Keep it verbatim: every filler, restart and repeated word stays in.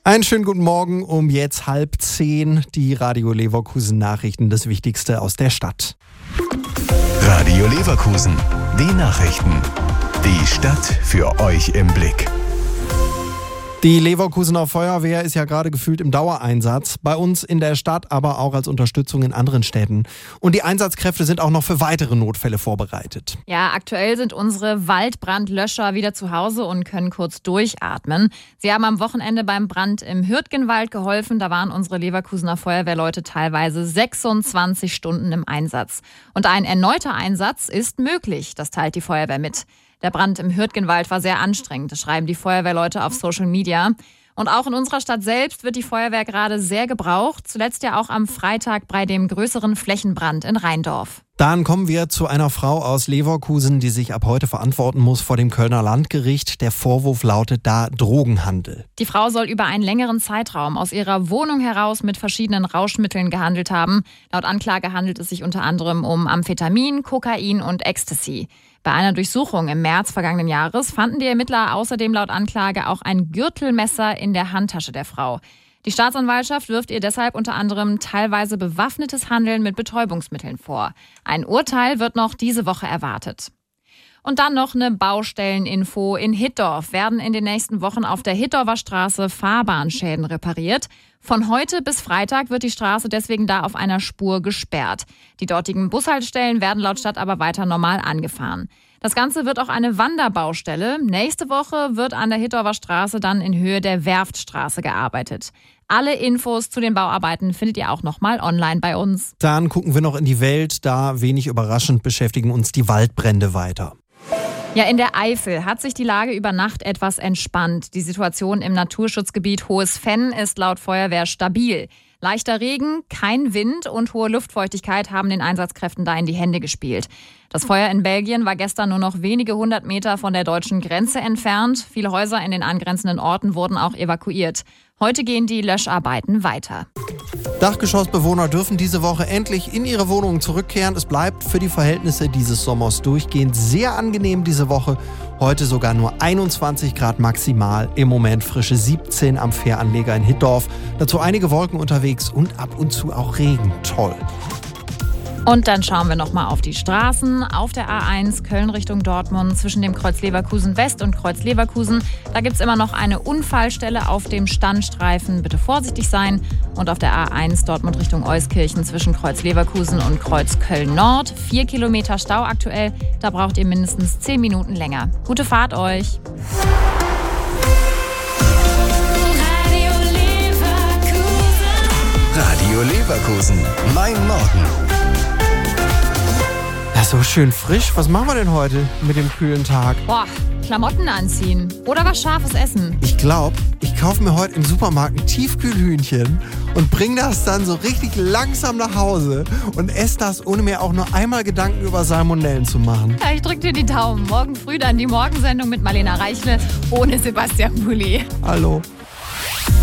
Einen schönen guten Morgen, um jetzt halb zehn die Radio Leverkusen Nachrichten, das Wichtigste aus der Stadt. Radio Leverkusen, die Nachrichten. Die Stadt für euch im Blick. Die Leverkusener Feuerwehr ist ja gerade gefühlt im Dauereinsatz. Bei uns in der Stadt, aber auch als Unterstützung in anderen Städten. Und die Einsatzkräfte sind auch noch für weitere Notfälle vorbereitet. Ja, aktuell sind unsere Waldbrandlöscher wieder zu Hause und können kurz durchatmen. Sie haben am Wochenende beim Brand im Hürtgenwald geholfen. Da waren unsere Leverkusener Feuerwehrleute teilweise sechsundzwanzig Stunden im Einsatz. Und ein erneuter Einsatz ist möglich, das teilt die Feuerwehr mit. Der Brand im Hürtgenwald war sehr anstrengend, das schreiben die Feuerwehrleute auf Social Media. Und auch in unserer Stadt selbst wird die Feuerwehr gerade sehr gebraucht. Zuletzt ja auch am Freitag bei dem größeren Flächenbrand in Rheindorf. Dann kommen wir zu einer Frau aus Leverkusen, die sich ab heute verantworten muss vor dem Kölner Landgericht. Der Vorwurf lautet da Drogenhandel. Die Frau soll über einen längeren Zeitraum aus ihrer Wohnung heraus mit verschiedenen Rauschmitteln gehandelt haben. Laut Anklage handelt es sich unter anderem um Amphetamin, Kokain und Ecstasy. Bei einer Durchsuchung im März vergangenen Jahres fanden die Ermittler außerdem laut Anklage auch ein Gürtelmesser in der Handtasche der Frau. Die Staatsanwaltschaft wirft ihr deshalb unter anderem teilweise bewaffnetes Handeln mit Betäubungsmitteln vor. Ein Urteil wird noch diese Woche erwartet. Und dann noch eine Baustelleninfo. In Hittorf werden in den nächsten Wochen auf der Hittorfer Straße Fahrbahnschäden repariert. Von heute bis Freitag wird die Straße deswegen da auf einer Spur gesperrt. Die dortigen Bushaltestellen werden laut Stadt aber weiter normal angefahren. Das Ganze wird auch eine Wanderbaustelle. Nächste Woche wird an der Hittorfer Straße dann in Höhe der Werftstraße gearbeitet. Alle Infos zu den Bauarbeiten findet ihr auch nochmal online bei uns. Dann gucken wir noch in die Welt. Da, wenig überraschend, beschäftigen uns die Waldbrände weiter. Ja, in der Eifel hat sich die Lage über Nacht etwas entspannt. Die Situation im Naturschutzgebiet Hohes Fenn ist laut Feuerwehr stabil. Leichter Regen, kein Wind und hohe Luftfeuchtigkeit haben den Einsatzkräften da in die Hände gespielt. Das Feuer in Belgien war gestern nur noch wenige hundert Meter von der deutschen Grenze entfernt. Viele Häuser in den angrenzenden Orten wurden auch evakuiert. Heute gehen die Löscharbeiten weiter. Dachgeschossbewohner dürfen diese Woche endlich in ihre Wohnungen zurückkehren. Es bleibt für die Verhältnisse dieses Sommers durchgehend sehr angenehm diese Woche. Heute sogar nur einundzwanzig Grad maximal. Im Moment frische siebzehn am Fähranleger in Hittorf. Dazu einige Wolken unterwegs und ab und zu auch Regen. Toll. Und dann schauen wir nochmal auf die Straßen. Auf der A eins Köln Richtung Dortmund zwischen dem Kreuz Leverkusen West und Kreuz Leverkusen. Da gibt es immer noch eine Unfallstelle auf dem Standstreifen. Bitte vorsichtig sein. Und auf der A eins Dortmund Richtung Euskirchen zwischen Kreuz Leverkusen und Kreuz Köln Nord. Vier Kilometer Stau aktuell. Da braucht ihr mindestens zehn Minuten länger. Gute Fahrt euch. Radio Leverkusen, mein Morgen. Ja, so schön frisch. Was machen wir denn heute mit dem kühlen Tag? Boah, Klamotten anziehen oder was Scharfes essen. Ich glaube, ich kaufe mir heute im Supermarkt ein Tiefkühlhühnchen und bringe das dann so richtig langsam nach Hause und esse das, ohne mir auch nur einmal Gedanken über Salmonellen zu machen. Ja, ich drück dir die Daumen. Morgen früh dann die Morgensendung mit Marlena Reichle ohne Sebastian Bulli. Hallo.